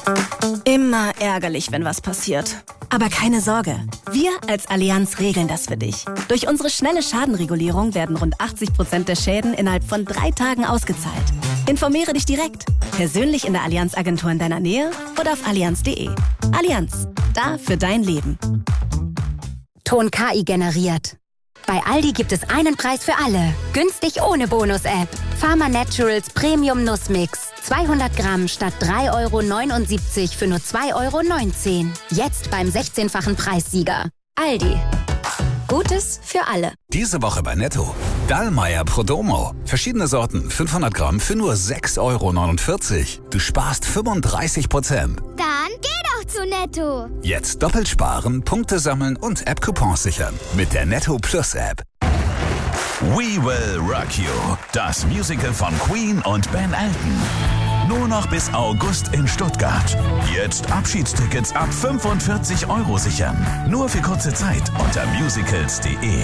Immer ärgerlich, wenn was passiert. Aber keine Sorge, wir als Allianz regeln das für dich. Durch unsere schnelle Schadenregulierung werden rund 80% der Schäden innerhalb von 3 Tagen ausgezahlt. Informiere dich direkt, persönlich in der Allianz-Agentur in deiner Nähe oder auf allianz.de. Allianz, da für dein Leben. Ton KI generiert. Bei Aldi gibt es einen Preis für alle. Günstig ohne Bonus-App. Pharma Naturals Premium Nussmix. 200 Gramm statt 3,79 € für nur 2,19 €. Jetzt beim 16-fachen Preissieger. Aldi. Gutes für alle. Diese Woche bei Netto. Dallmayr Prodomo. Verschiedene Sorten, 500 Gramm für nur 6,49 €. Du sparst 35%. Dann geh doch zu Netto. Jetzt doppelt sparen, Punkte sammeln und App-Coupons sichern. Mit der Netto Plus App. We Will Rock You. Das Musical von Queen und Ben Elton. Nur noch bis August in Stuttgart. Jetzt Abschiedstickets ab 45 € sichern. Nur für kurze Zeit unter musicals.de.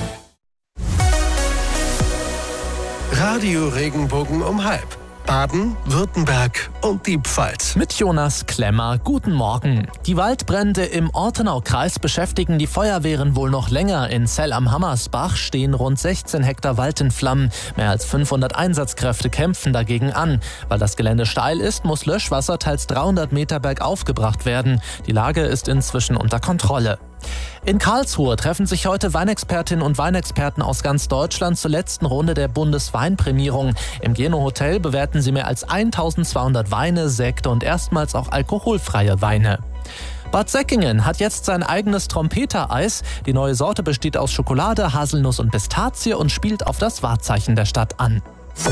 Radio Regenbogen um 12:30. Baden, Württemberg und die Pfalz. Mit Jonas Klemmer, guten Morgen. Die Waldbrände im Ortenaukreis beschäftigen die Feuerwehren wohl noch länger. In Zell am Hammersbach stehen rund 16 Hektar Wald in Flammen. Mehr als 500 Einsatzkräfte kämpfen dagegen an. Weil das Gelände steil ist, muss Löschwasser teils 300 Meter bergauf gebracht werden. Die Lage ist inzwischen unter Kontrolle. In Karlsruhe treffen sich heute Weinexpertinnen und Weinexperten aus ganz Deutschland zur letzten Runde der Bundesweinprämierung. Im Geno Hotel bewerten sie mehr als 1200 Weine, Sekte und erstmals auch alkoholfreie Weine. Bad Säckingen hat jetzt sein eigenes Trompetereis. Die neue Sorte besteht aus Schokolade, Haselnuss und Pistazie und spielt auf das Wahrzeichen der Stadt an.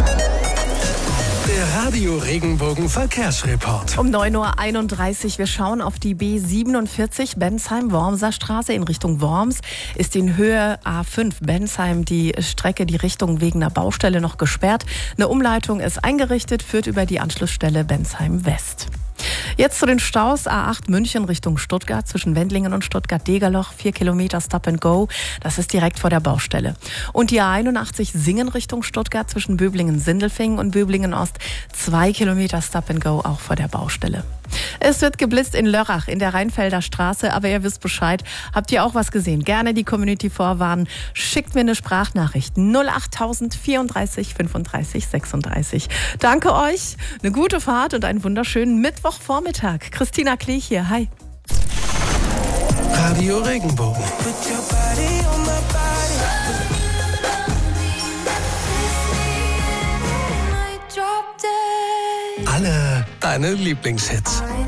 Der Radio Regenbogen Verkehrsreport. Um 9:31 Uhr. Wir schauen auf die B47 Bensheim-Wormser Straße in Richtung Worms. Ist in Höhe A5 Bensheim die Strecke, die Richtung wegen einer Baustelle noch gesperrt. Eine Umleitung ist eingerichtet, führt über die Anschlussstelle Bensheim West. Jetzt zu den Staus. A8 München Richtung Stuttgart zwischen Wendlingen und Stuttgart-Degerloch. 4 Kilometer Stop and Go. Das ist direkt vor der Baustelle. Und die A81 Singen Richtung Stuttgart zwischen Böblingen-Sindelfingen und Böblingen-Ost. 2 Kilometer Stop and Go auch vor der Baustelle. Es wird geblitzt in Lörrach in der Rheinfelder Straße, aber ihr wisst Bescheid. Habt ihr auch was gesehen? Gerne die Community vorwarnen. Schickt mir eine Sprachnachricht 08000 34 35 36. Danke euch, eine gute Fahrt und einen wunderschönen Mittwochvormittag. Christina Klee hier, hi. Radio Regenbogen. Alle deine Lieblingshits.